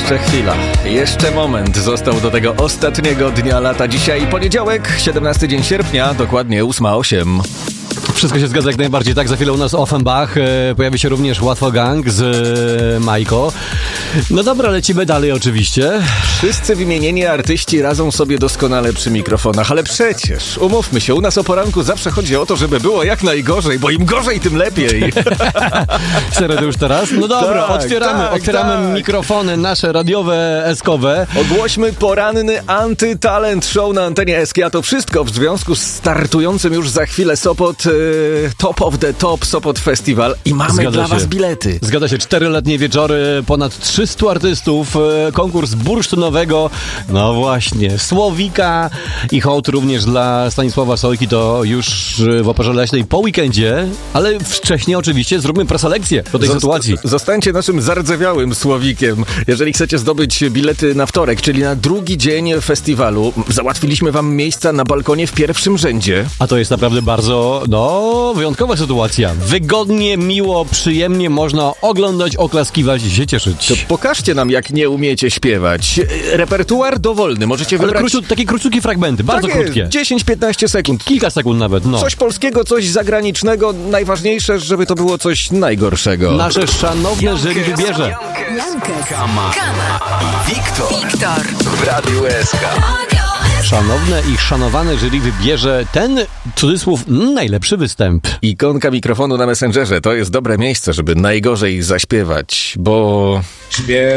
Jeszcze chwila, jeszcze moment został do tego ostatniego dnia lata. Dzisiaj poniedziałek, 17 dzień sierpnia, dokładnie 8:08. Wszystko się zgadza jak najbardziej, tak? Za chwilę u nas Offenbach, pojawi się również Łatwo Gang z Majko. No dobra, lecimy dalej oczywiście. Wszyscy wymienieni artyści radzą sobie doskonale przy mikrofonach, ale przecież, umówmy się, u nas o poranku zawsze chodzi o to, żeby było jak najgorzej, bo im gorzej, tym lepiej. Serio to już teraz? No dobra, Tak, otwieramy mikrofony nasze radiowe, eskowe. Ogłośmy poranny antytalent show na antenie SK, a to wszystko w związku z startującym już za chwilę Sopot Top of the Top Sopot Festival i mamy dla was bilety. Zgadza się, 4-letnie wieczory, ponad 300 artystów, konkurs bursztynowego, no właśnie, Słowika i hołd również dla Stanisława Sojki, to już w Operze Leśnej po weekendzie, ale wcześniej oczywiście zróbmy preselekcję do tej sytuacji. Zostańcie naszym zardzewiałym Słowikiem, jeżeli chcecie zdobyć bilety na wtorek, czyli na drugi dzień festiwalu. Załatwiliśmy wam miejsca na balkonie w pierwszym rzędzie. A to jest naprawdę bardzo, wyjątkowa sytuacja. Wygodnie, miło, przyjemnie można oglądać, oklaskiwać i się cieszyć. To pokażcie nam, jak nie umiecie śpiewać. Repertuar dowolny, możecie wybrać... takie króciutkie fragmenty, bardzo krótkie. 10-15 sekund. Kilka sekund nawet, no. Coś polskiego, coś zagranicznego. Najważniejsze, żeby to było coś najgorszego. Nasze szanowne jury wybierze. Kama i Wiktor w Radiu SK. Szanowne i szanowane jury wybierze ten, cudzysłów, najlepszy występ. Ikonka mikrofonu na Messengerze to jest dobre miejsce, żeby najgorzej zaśpiewać, bo...